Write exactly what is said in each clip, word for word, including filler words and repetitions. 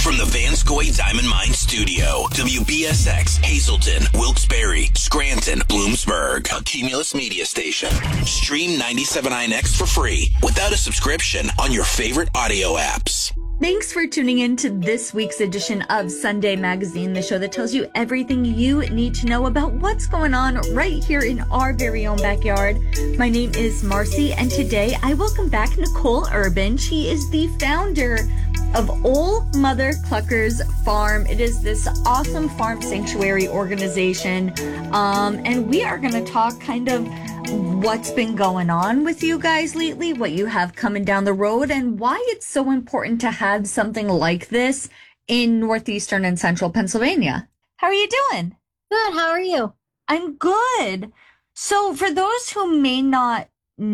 From the Vanscoy Diamond Mine Studio, W B S X, Hazleton, Wilkes-Barre, Scranton, Bloomsburg, a Cumulus Media station. Stream ninety-seven I N X for free without a subscription on your favorite audio apps. Thanks for tuning in to this week's edition of Sunday Magazine, the show that tells you everything you need to know about what's going on right here in our very own backyard. My name is Marcy, and today I welcome back Nicole Urban. She is the founder of Ol' Mother Cluckers Farm. It is this awesome farm sanctuary organization, um, and we are going to talk kind of what's been going on with you guys lately, what you have coming down the road, and why it's so important to have something like this in northeastern and central Pennsylvania. How are you doing? Good. How are you? I'm good. So for those who may not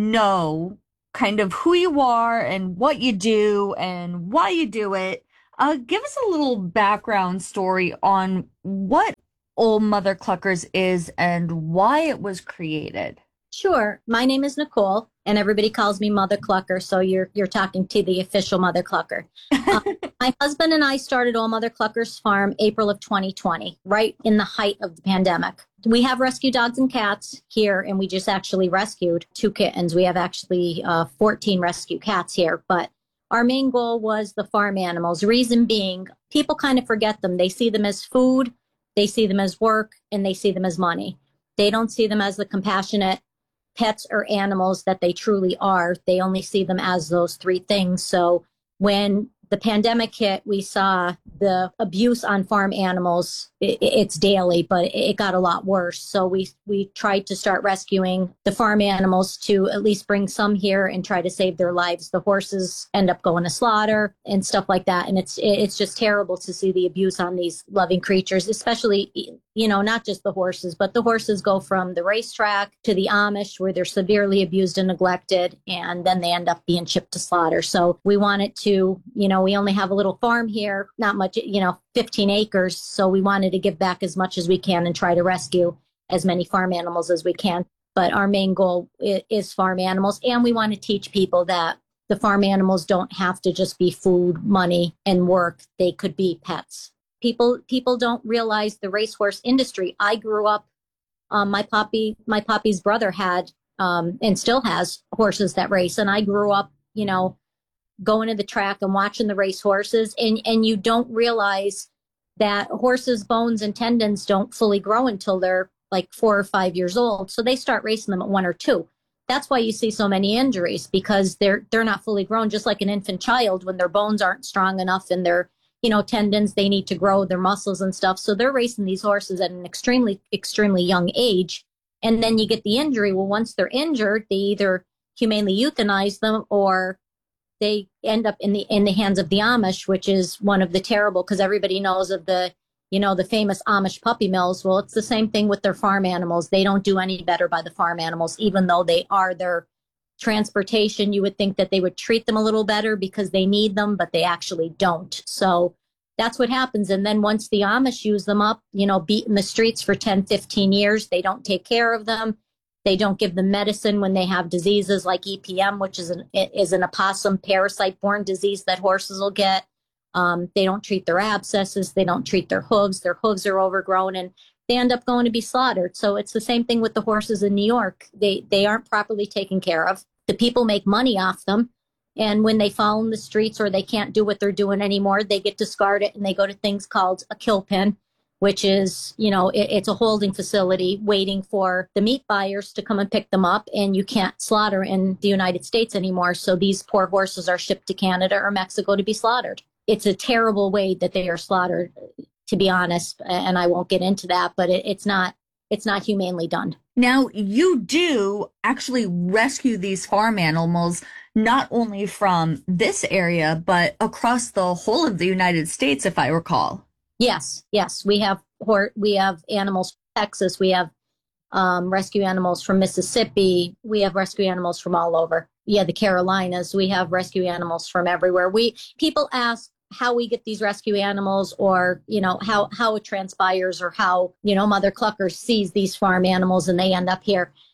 know kind of who you are and what you do and why you do it, uh, give us a little background story on what Ol' Mother Cluckers is and why it was created. Sure. My name is Nicole, and everybody calls me Mother Clucker, so you're you're talking to the official Mother Clucker. Uh, my husband and I started Ol' Mother Cluckers Farm April of twenty twenty, right in the height of the pandemic. We have rescue dogs and cats here, and we just actually rescued two kittens. We have actually uh, fourteen rescue cats here, but our main goal was the farm animals. Reason being, people kind of forget them. They see them as food, they see them as work, and they see them as money. They don't see them as the compassionate pets or animals that they truly are. They only see them as those three things. So when the pandemic hit, we saw the abuse on farm animals. It, it's daily, but it got a lot worse. So we we tried to start rescuing the farm animals to at least bring some here and try to save their lives. The horses end up going to slaughter and stuff like that. And it's it's just terrible to see the abuse on these loving creatures, especially, you know, not just the horses, but the horses go from the racetrack to the Amish where they're severely abused and neglected, and then they end up being shipped to slaughter. So we wanted to, you know, we only have a little farm here, not much, you know, fifteen acres. So we wanted to give back as much as we can and try to rescue as many farm animals as we can. But our main goal is farm animals. And we want to teach people that the farm animals don't have to just be food, money, and work. They could be pets. People people don't realize the racehorse industry. I grew up, um, my poppy, my poppy's brother had um, and still has horses that race. And I grew up, you know, going to the track and watching the race horses. And, and you don't realize that horses' bones and tendons don't fully grow until they're like four or five years old. So they start racing them at one or two. That's why you see so many injuries, because they're they're not fully grown, just like an infant child. When their bones aren't strong enough and their, you know, tendons, they need to grow their muscles and stuff. So they're racing these horses at an extremely, extremely young age. And then you get the injury. Well, once they're injured, they either humanely euthanize them or they end up in the in the hands of the Amish, which is one of the terrible, because everybody knows of the, you know, the famous Amish puppy mills. Well, it's the same thing with their farm animals. They don't do any better by the farm animals, even though they are their transportation. You would think that they would treat them a little better because they need them, but they actually don't. So that's what happens. And then once the Amish use them up, you know, beat in the streets for ten, fifteen years, they don't take care of them. They don't give them medicine when they have diseases like E P M, which is an is an opossum parasite-borne disease that horses will get. Um, they don't treat their abscesses. They don't treat their hooves. Their hooves are overgrown, and they end up going to be slaughtered. So it's the same thing with the horses in New York. They they aren't properly taken care of. The people make money off them, and when they fall in the streets or they can't do what they're doing anymore, they get discarded and they go to things called a kill pen, which is, you know, it, it's a holding facility waiting for the meat buyers to come and pick them up. And you can't slaughter in the United States anymore. So these poor horses are shipped to Canada or Mexico to be slaughtered. It's a terrible way that they are slaughtered, to be honest. And I won't get into that, but it, it's not it's not humanely done. Now, you do actually rescue these farm animals, not only from this area, but across the whole of the United States, if I recall. Yes, yes. We have we have animals from Texas. We have um, rescue animals from Mississippi. We have rescue animals from all over. Yeah, the Carolinas. We have rescue animals from everywhere. We people ask how we get these rescue animals, or, you know, how, how it transpires, or how, you know, Mother Clucker sees these farm animals and they end up here.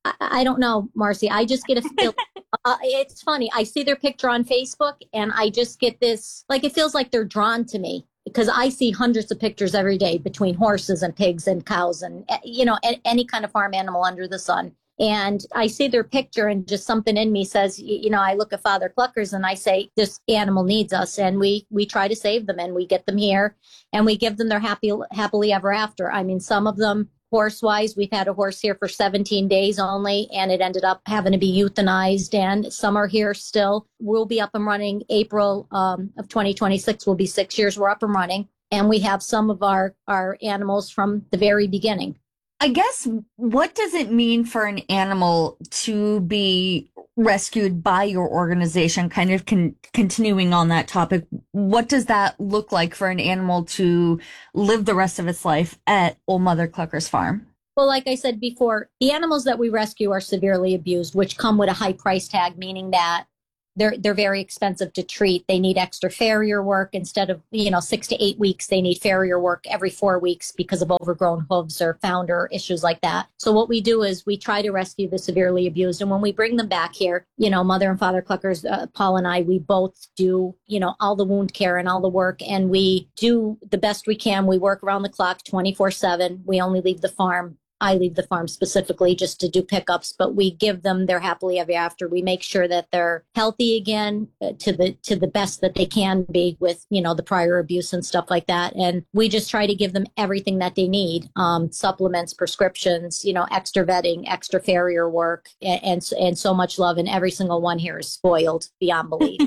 I, I don't know, Marcy. I just get a feel. Uh, it's funny. I see their picture on Facebook and I just get this, like, it feels like they're drawn to me because I see hundreds of pictures every day between horses and pigs and cows and, you know, a- any kind of farm animal under the sun. And I see their picture and just something in me says, you know, I look at Father Cluckers and I say, this animal needs us. And we, we try to save them and we get them here and we give them their happy, happily ever after. I mean, some of them horse wise, we've had a horse here for seventeen days only and it ended up having to be euthanized, and some are here still. We'll be up and running April um, of twenty twenty-six will be six years we're up and running. And we have some of our, our animals from the very beginning. I guess, what does it mean for an animal to be rescued by your organization? Kind of con- continuing on that topic, what does that look like for an animal to live the rest of its life at Old Mother Clucker's farm? Well, like I said before, the animals that we rescue are severely abused, which come with a high price tag, meaning that They're they're very expensive to treat. They need extra farrier work instead of, you know, six to eight weeks. They need farrier work every four weeks because of overgrown hooves or founder issues like that. So what we do is we try to rescue the severely abused. And when we bring them back here, you know, Mother and Father Cluckers, uh, Paul and I, we both do, you know, all the wound care and all the work. And we do the best we can. We work around the clock twenty-four seven. We only leave the farm. I leave the farm specifically just to do pickups, but we give them their happily ever after. We make sure that they're healthy again uh, to the to the best that they can be with, you know, the prior abuse and stuff like that. And we just try to give them everything that they need, um, supplements, prescriptions, you know, extra vetting, extra farrier work, and, and, and so much love. And every single one here is spoiled beyond belief.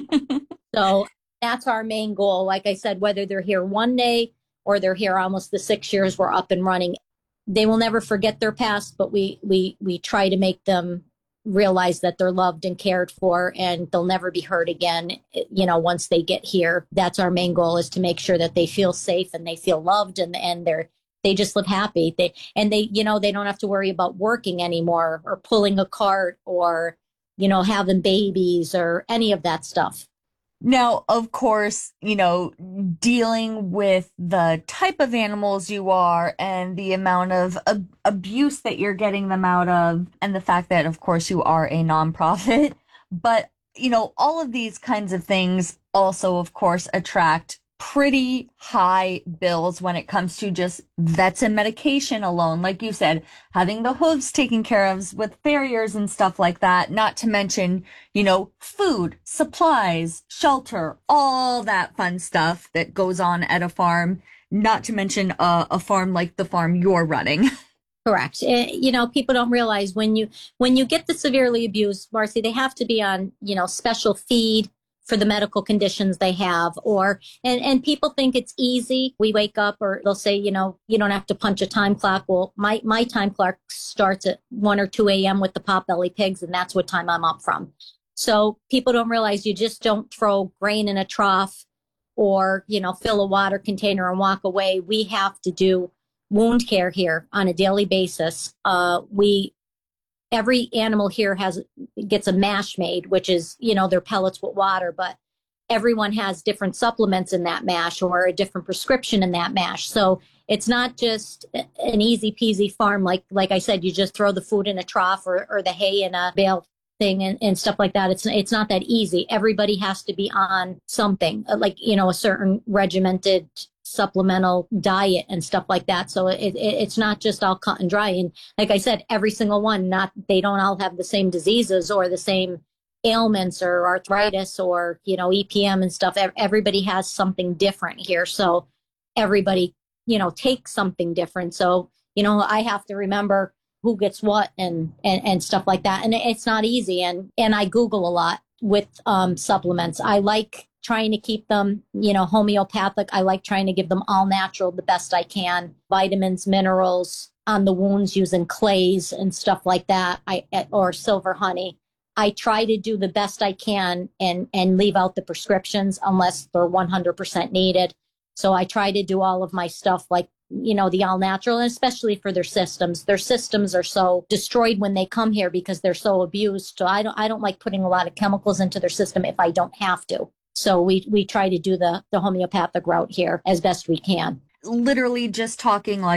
So that's our main goal. Like I said, whether they're here one day or they're here almost the six years we're up and running, they will never forget their past, but we, we, we try to make them realize that they're loved and cared for and they'll never be hurt again. You know, once they get here, that's our main goal, is to make sure that they feel safe and they feel loved and, and they're, they just live happy. They, and they, you know, they don't have to worry about working anymore or pulling a cart or, you know, having babies or any of that stuff. Now, of course, you know, dealing with the type of animals you are and the amount of ab- abuse that you're getting them out of, and the fact that, of course, you are a nonprofit. But, you know, all of these kinds of things also, of course, attract pretty high bills when it comes to just vets and medication alone. Like you said, having the hooves taken care of with farriers and stuff like that, not to mention, you know, food, supplies, shelter, all that fun stuff that goes on at a farm, not to mention a, a farm like the farm you're running. Correct. Uh, you know, people don't realize when you, when you get the severely abused, Marcy, they have to be on, you know, special feed for the medical conditions they have, or, and, and people think it's easy. We wake up or they'll say, you know, you don't have to punch a time clock. Well, my, my time clock starts at one or two a.m. with the Potbelly pigs, and that's what time I'm up from. So people don't realize you just don't throw grain in a trough or, you know, fill a water container and walk away. We have to do wound care here on a daily basis. Uh, we, Every animal here has gets a mash made, which is, you know, they're pellets with water, but everyone has different supplements in that mash or a different prescription in that mash. So it's not just an easy peasy farm. Like, like I said, you just throw the food in a trough or, or the hay in a bale thing and, and stuff like that. It's, it's not that easy. Everybody has to be on something like, you know, a certain regimented supplemental diet and stuff like that. So it, it, it's not just all cut and dry. And like I said, every single one, not, they don't all have the same diseases or the same ailments or arthritis or, you know, E P M and stuff. Everybody has something different here. So everybody, you know, takes something different. So, you know, I have to remember who gets what and, and, and stuff like that. And it's not easy. And, and I Google a lot with um, supplements. I like trying to keep them, you know, homeopathic. I like trying to give them all natural the best I can. Vitamins, minerals on the wounds using clays and stuff like that. I or silver honey. I try to do the best I can and and leave out the prescriptions unless they're one hundred percent needed. So I try to do all of my stuff like, you know, the all natural, and especially for their systems. Their systems are so destroyed when they come here because they're so abused. So I don't I don't like putting a lot of chemicals into their system if I don't have to. So we, we try to do the, the homeopathic route here as best we can. Literally just talking like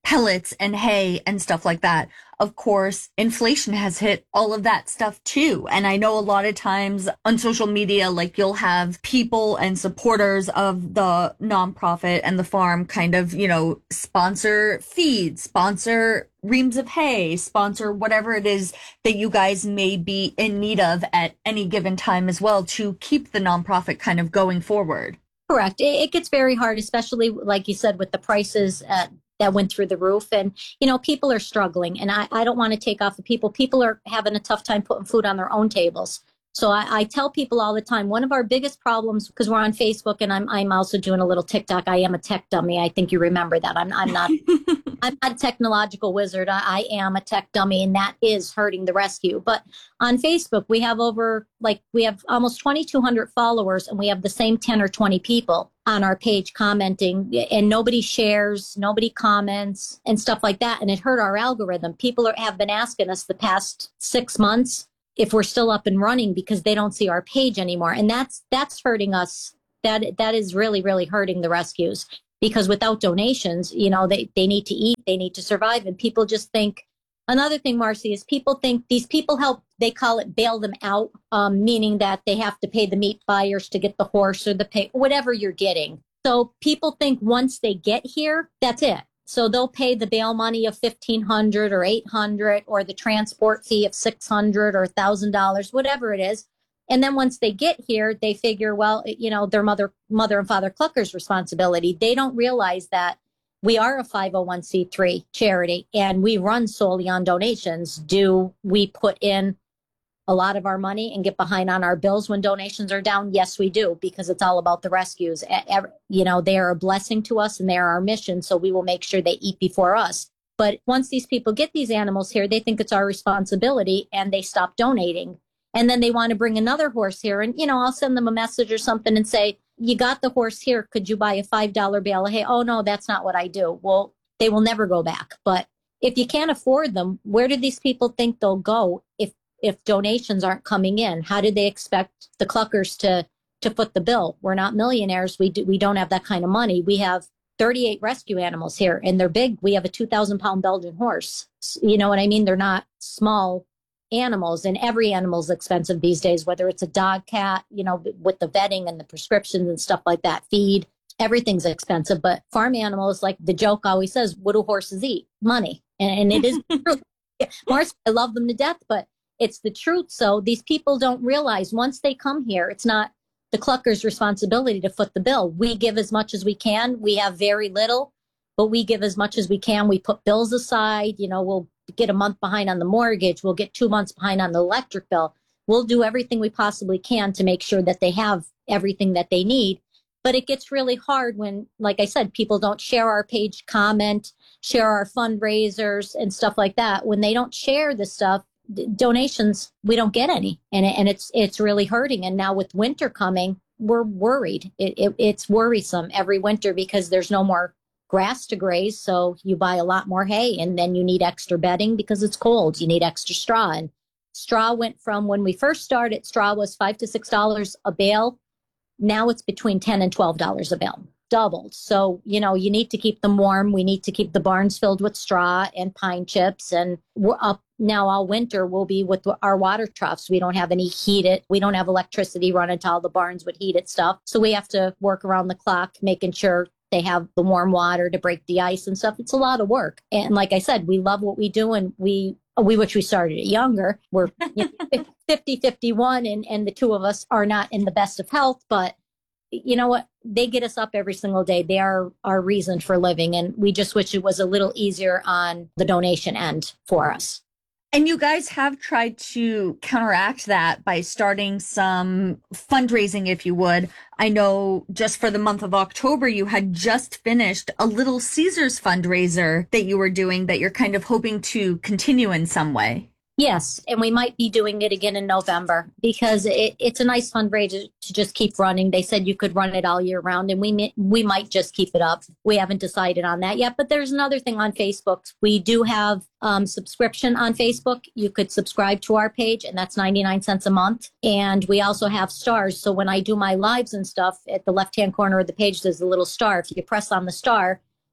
pellets and hay and stuff like that. Of course, inflation has hit all of that stuff too. And I know a lot of times on social media, like you'll have people and supporters of the nonprofit and the farm kind of, you know, sponsor feed, sponsor reams of hay, sponsor whatever it is that you guys may be in need of at any given time as well to keep the nonprofit kind of going forward. Correct. It, it gets very hard, especially like you said, with the prices at that went through the roof. And, you know, people are struggling, and I, I don't want to take off the people. People are having a tough time putting food on their own tables. So I, I tell people all the time, one of our biggest problems, because we're on Facebook and I'm I'm also doing a little TikTok. I am a tech dummy. I think you remember that. I'm I'm not I'm not a technological wizard. I, I am a tech dummy, and that is hurting the rescue. But on Facebook, we have over like we have almost twenty-two hundred followers, and we have the same ten or twenty people on our page commenting, and nobody shares, nobody comments and stuff like that. And it hurt our algorithm. People are, have been asking us the past six months if we're still up and running because they don't see our page anymore. And that's, that's hurting us. That, that is really, really hurting the rescues, because without donations, you know, they, they need to eat, they need to survive. And people just think, another thing, Marcy, is people think these people help, they call it bail them out, um, meaning that they have to pay the meat buyers to get the horse or the pig, whatever you're getting. So people think once they get here, that's it. So they'll pay the bail money of fifteen hundred dollars or eight hundred dollars or the transport fee of six hundred dollars or one thousand dollars, whatever it is. And then once they get here, they figure, well, you know, their mother, mother and father Clucker's responsibility. They don't realize that we are a five oh one c three charity and we run solely on donations. Do we put in a lot of our money and get behind on our bills when donations are down? Yes, we do, because it's all about the rescues. You know, they are a blessing to us and they are our mission. So we will make sure they eat before us. But once these people get these animals here, they think it's our responsibility and they stop donating. And then they want to bring another horse here. And, you know, I'll send them a message or something and say, you got the horse here. Could you buy a five dollar bale of hay? Oh, no, that's not what I do. Well, they will never go back. But if you can't afford them, where do these people think they'll go if if donations aren't coming in? How do they expect the Cluckers to to foot the bill? We're not millionaires. We do, we don't have that kind of money. We have thirty-eight rescue animals here, and they're big. We have a two thousand pound Belgian horse. You know what I mean? They're not small animals, and every animal is expensive these days, whether it's a dog, cat, you know, with the vetting and the prescriptions and stuff like that, feed, everything's expensive. But farm animals, like the joke always says, what do horses eat? Money. And, and it is true. Marcy, I love them to death, but it's the truth. So these people don't realize once they come here, it's not the Clucker's responsibility to foot the bill. We give as much as we can. We have very little, but we give as much as we can. We put bills aside. You know, we'll get a month behind on the mortgage. We'll get two months behind on the electric bill. We'll do everything we possibly can to make sure that they have everything that they need. But it gets really hard when, like I said, people don't share our page, comment, share our fundraisers and stuff like that. When they don't share the stuff, donations, we don't get any. And, and it's it's really hurting. And now with winter coming, we're worried. It, it, it's worrisome every winter because there's no more grass to graze. So you buy a lot more hay, and then you need extra bedding because it's cold. You need extra straw. And straw went from, when we first started, straw was five to six dollars a bale. Now it's between ten and twelve dollars a bale, doubled. So, you know, you need to keep them warm. We need to keep the barns filled with straw and pine chips. And we're up now all winter. We'll be with our water troughs. We don't have any heated. We don't have electricity running to all the barns with heated stuff. So we have to work around the clock, making sure they have the warm water to break the ice and stuff. It's a lot of work. And like I said, we love what we do, and we we wish we started it younger. We're you know, fifty, fifty-one, and, and the two of us are not in the best of health, but you know what? They get us up every single day. They are our reason for living. And we just wish it was a little easier on the donation end for us. And you guys have tried to counteract that by starting some fundraising, if you would. I know just for the month of October, you had just finished a Little Caesars fundraiser that you were doing that you're kind of hoping to continue in some way. Yes, and we might be doing it again in November because it, it's a nice fundraiser to just keep running. They said you could run it all year round, and we may, we might just keep it up. We haven't decided on that yet, but there's another thing on Facebook. We do have um, subscription on Facebook. You could subscribe to our page, and that's ninety-nine cents a month. And we also have stars. So when I do my lives and stuff, at the left-hand corner of the page, there's a little star. If you press on the star,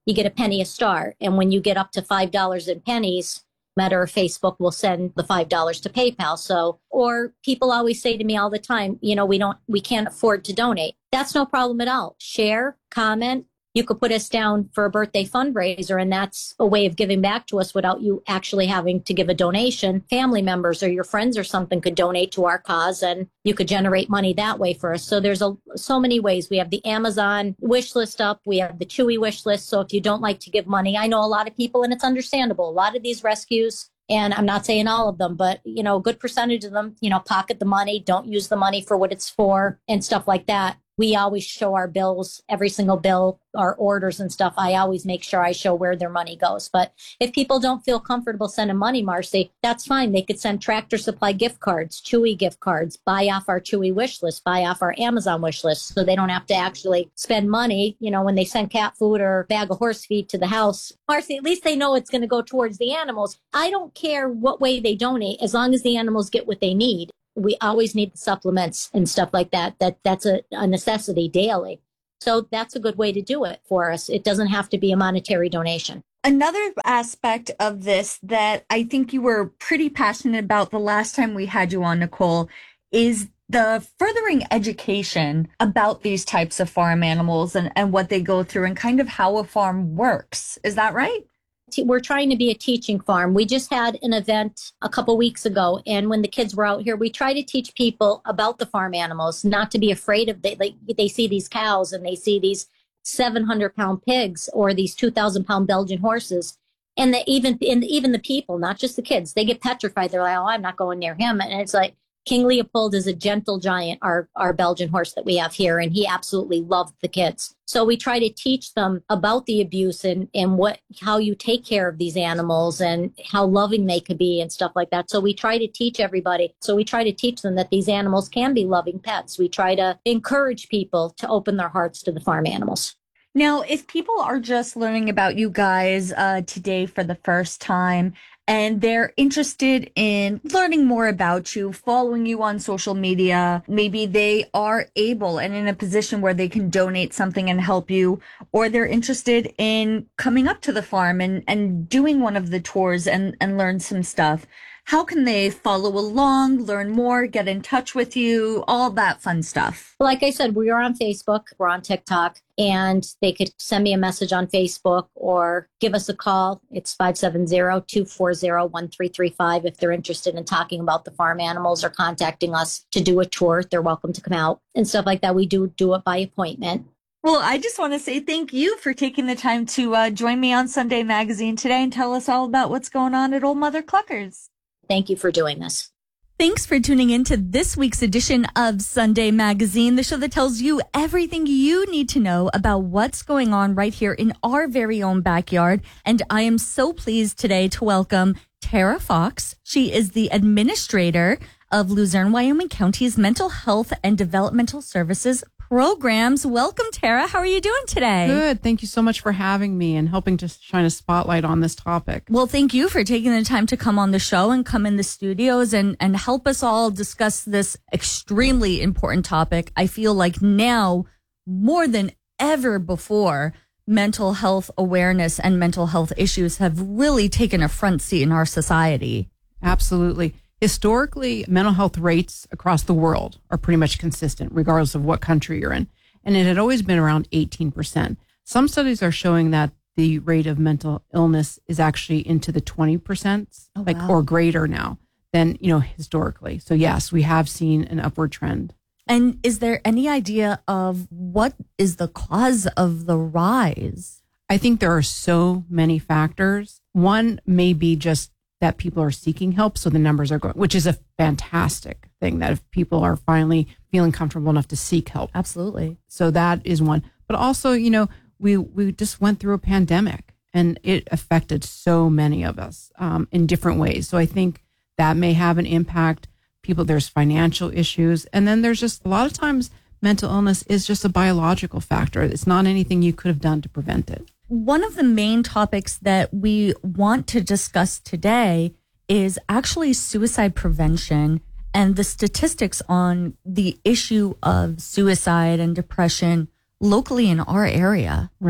you get a penny a star. And when you get up to five dollars in pennies, Meta or Facebook will send the five dollars to PayPal. So, or people always say to me all the time, you know, we don't, we can't afford to donate. That's no problem at all. Share, comment. You could put us down for a birthday fundraiser, and that's a way of giving back to us without you actually having to give a donation. Family members or your friends or something could donate to our cause, and you could generate money that way for us. So there's a, so many ways. We have the Amazon wish list up. We have the Chewy wish list. So if you don't like to give money, I know a lot of people, and it's understandable. A lot of these rescues, and I'm not saying all of them, but, you know, a good percentage of them, you know, pocket the money, don't use the money for what it's for and stuff like that. We always show our bills, every single bill, our orders and stuff. I always make sure I show where their money goes. But if people don't feel comfortable sending money, Marcy, that's fine. They could send Tractor Supply gift cards, Chewy gift cards, buy off our Chewy wish list, buy off our Amazon wish list, so they don't have to actually spend money, you know, when they send cat food or a bag of horse feed to the house. Marcy, at least they know it's going to go towards the animals. I don't care what way they donate, as long as the animals get what they need. We always need the supplements and stuff like that. That that's a, a necessity daily. So that's a good way to do it for us. It doesn't have to be a monetary donation. Another aspect of this that I think you were pretty passionate about the last time we had you on, Nicole, is the furthering education about these types of farm animals and, and what they go through and kind of how a farm works. Is that right? We're trying to be a teaching farm. We just had an event a couple weeks ago, and when the kids were out here, we try to teach people about the farm animals, not to be afraid of they like they see these cows and they see these seven hundred pound pigs or these two thousand pound Belgian horses, and that even and even the people, not just the kids, they get petrified. They're like, "Oh, I'm not going near him," and it's like, King Leopold is a gentle giant, our, our Belgian horse that we have here, and he absolutely loved the kids. So we try to teach them about the abuse and, and what how you take care of these animals and how loving they could be and stuff like that. So we try to teach everybody. So we try to teach them that these animals can be loving pets. We try to encourage people to open their hearts to the farm animals. Now, if people are just learning about you guys uh, today for the first time, and they're interested in learning more about you, following you on social media, maybe they are able and in a position where they can donate something and help you, or they're interested in coming up to the farm and, and doing one of the tours and, and learn some stuff. How can they follow along, learn more, get in touch with you, all that fun stuff? Like I said, we are on Facebook, we're on TikTok, and they could send me a message on Facebook or give us a call. It's five seven zero, two four zero, one three three five if they're interested in talking about the farm animals or contacting us to do a tour. They're welcome to come out and stuff like that. We do do it by appointment. Well, I just want to say thank you for taking the time to uh, join me on Sunday Magazine today and tell us all about what's going on at Old Mother Cluckers. Thank you for doing this. Thanks for tuning in to this week's edition of Sunday Magazine, the show that tells you everything you need to know about what's going on right here in our very own backyard. And I am so pleased today to welcome Tara Fox. She is the administrator of Luzerne, Wyoming County's Mental Health and Developmental Services Programs. Welcome, Tara. How are you doing today? Good. Thank you so much for having me and helping to shine a spotlight on this topic. Well, thank you for taking the time to come on the show and come in the studios and, and help us all discuss this extremely important topic. I feel like now, more than ever before, mental health awareness and mental health issues have really taken a front seat in our society. Absolutely. Historically, mental health rates across the world are pretty much consistent, regardless of what country you're in. And it had always been around eighteen percent. Some studies are showing that the rate of mental illness is actually into the twenty percent, oh, like, wow. or greater now than, you know, historically. So yes, we have seen an upward trend. And is there any idea of what is the cause of the rise? I think there are so many factors. One may be just that people are seeking help, so the numbers are going, which is a fantastic thing, that if people are finally feeling comfortable enough to seek help. Absolutely. So that is one. But also, you know, we, we just went through a pandemic and it affected so many of us um, in different ways. So I think that may have an impact. People, there's financial issues. And then there's just a lot of times mental illness is just a biological factor. It's not anything you could have done to prevent it. One of the main topics that we want to discuss today is actually suicide prevention and the statistics on the issue of suicide and depression locally in our area. Right.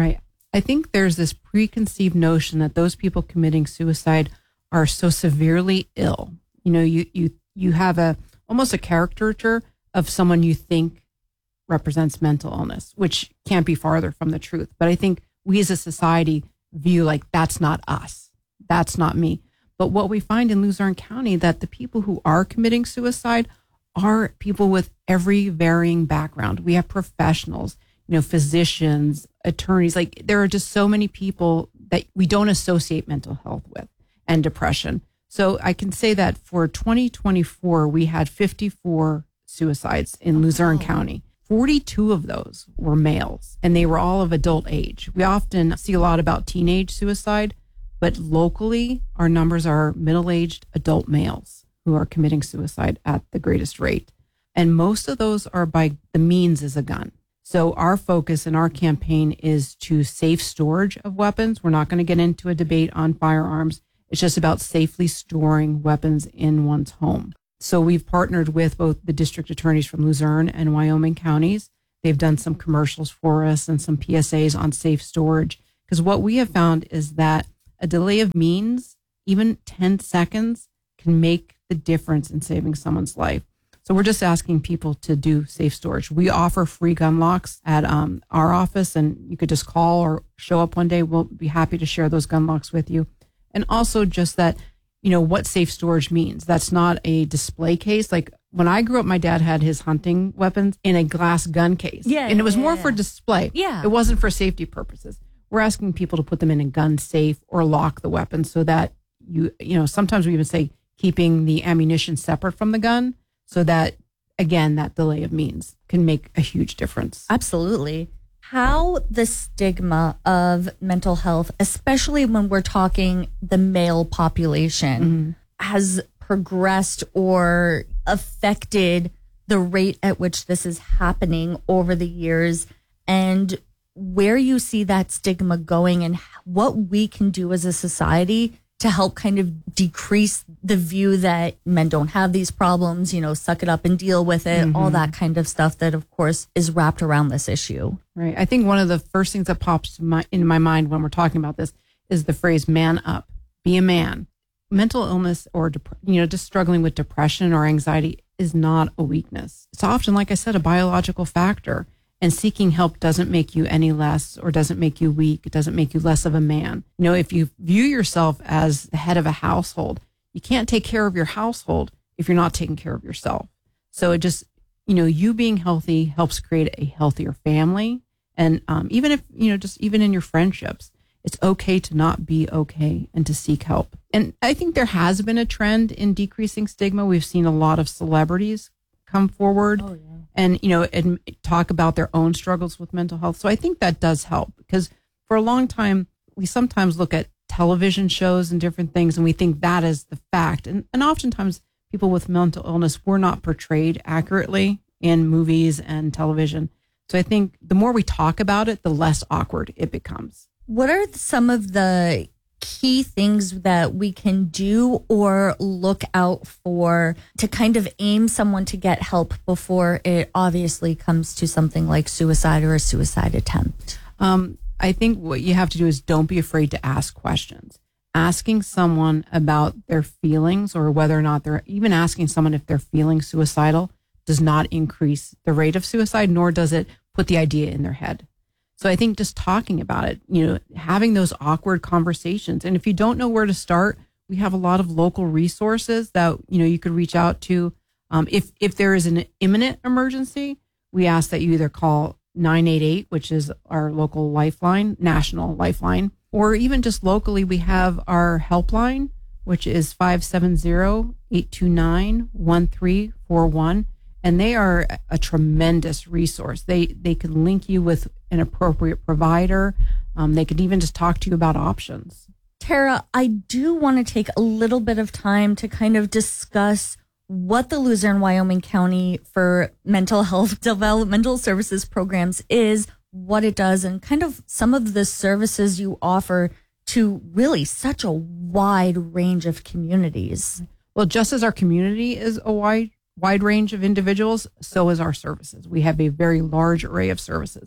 I think there's this preconceived notion that those people committing suicide are so severely ill. You know, you you you have a almost a caricature of someone you think represents mental illness, which can't be farther from the truth. But I think we as a society view like that's not us. That's not me. But what we find in Luzerne County, that the people who are committing suicide are people with every varying background. We have professionals, you know, physicians, attorneys. Like there are just so many people that we don't associate mental health with and depression. So I can say that for twenty twenty-four, we had fifty-four suicides in Luzerne oh. County. forty-two of those were males, and they were all of adult age. We often see a lot about teenage suicide, but locally, our numbers are middle-aged adult males who are committing suicide at the greatest rate. And most of those are by the means is a gun. So our focus in our campaign is to safe storage of weapons. We're not going to get into a debate on firearms. It's just about safely storing weapons in one's home. So we've partnered with both the district attorneys from Luzerne and Wyoming counties. They've done some commercials for us and some P S As on safe storage. Because what we have found is that a delay of means, even ten seconds, can make the difference in saving someone's life. So we're just asking people to do safe storage. We offer free gun locks at um, our office, and you could just call or show up one day. We'll be happy to share those gun locks with you. And also just that, you know, what safe storage means. That's not a display case. Like when I grew up, my dad had his hunting weapons in a glass gun case. Yeah. And it was yeah, more yeah. for display. Yeah. It wasn't for safety purposes. We're asking people to put them in a gun safe or lock the weapon so that you, you know, sometimes we even say keeping the ammunition separate from the gun so that, again, that delay of means can make a huge difference. Absolutely. How the stigma of mental health, especially when we're talking the male population, mm-hmm. has progressed or affected the rate at which this is happening over the years, and where you see that stigma going and what we can do as a society to help kind of decrease the view that men don't have these problems, you know, suck it up and deal with it, mm-hmm. all that kind of stuff that, of course, is wrapped around this issue. Right. I think one of the first things that pops to my, in my mind when we're talking about this is the phrase man up, be a man. Mental illness or, dep- you know, just struggling with depression or anxiety is not a weakness. It's often, like I said, a biological factor. And seeking help doesn't make you any less or doesn't make you weak. It doesn't make you less of a man. You know, if you view yourself as the head of a household, you can't take care of your household if you're not taking care of yourself. So it just, you know, you being healthy helps create a healthier family. And um, even if, you know, just even in your friendships, it's okay to not be okay and to seek help. And I think there has been a trend in decreasing stigma. We've seen a lot of celebrities come forward. Oh, yeah. And, you know, and talk about their own struggles with mental health. So I think that does help because for a long time, we sometimes look at television shows and different things and we think that is the fact. And, and oftentimes people with mental illness were not portrayed accurately in movies and television. So I think the more we talk about it, the less awkward it becomes. What are some of the key things that we can do or look out for to kind of aim someone to get help before it obviously comes to something like suicide or a suicide attempt? Um, I think what you have to do is don't be afraid to ask questions. Asking someone about their feelings or whether or not they're even asking someone if they're feeling suicidal does not increase the rate of suicide, nor does it put the idea in their head. So I think just talking about it, you know, having those awkward conversations. And if you don't know where to start, we have a lot of local resources that, you know, you could reach out to. Um, if, if there is an imminent emergency, we ask that you either call nine eight eight, which is our local lifeline, national lifeline, or even just locally, we have our helpline, which is five seven zero, eight two nine, one three four one. And they are a tremendous resource. They they can link you with an appropriate provider. Um, they could even just talk to you about options. Tara, I do want to take a little bit of time to kind of discuss what the Luzerne, Wyoming County for Mental Health Developmental Services Programs is, what it does, and kind of some of the services you offer to really such a wide range of communities. Well, just as our community is a wide wide range of individuals, so is our services. We have a very large array of services.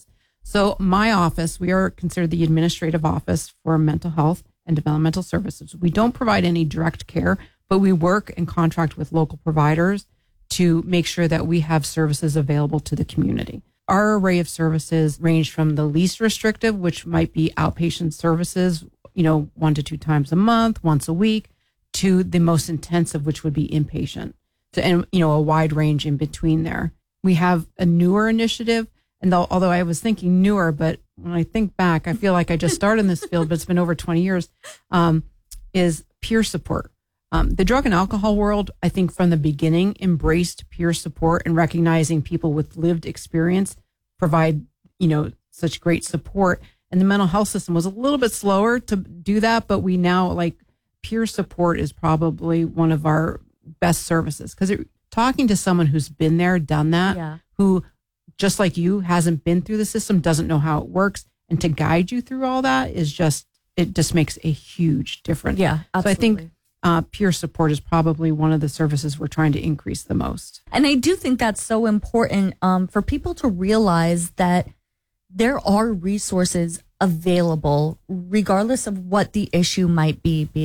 So my office, we are considered the administrative office for mental health and developmental services. We don't provide any direct care, but we work and contract with local providers to make sure that we have services available to the community. Our array of services range from the least restrictive, which might be outpatient services, you know, one to two times a month, once a week, to the most intensive, which would be inpatient. So, and, you know, a wide range in between there. We have a newer initiative, and though, although I was thinking newer, but when I think back, I feel like I just started in this field, but it's been over twenty years, um, is peer support. Um, the drug and alcohol world, I think from the beginning, embraced peer support and recognizing people with lived experience provide, you know, such great support. And the mental health system was a little bit slower to do that, but we now, like, peer support is probably one of our best services, because talking to someone who's been there, done that, Yeah. who, just like you, hasn't been through the system, doesn't know how it works, and to guide you through all that is just, it just makes a huge difference. Yeah, absolutely. So I think uh, peer support is probably one of the services we're trying to increase the most. And I do think that's so important um, for people to realize that there are resources available regardless of what the issue might be, be